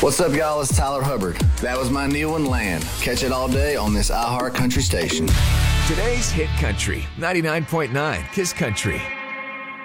What's up, y'all? It's Tyler Hubbard. That was my new one, Land. Catch it all day on this iHeart Country station. Today's Hit Country, 99.9 Kiss Country.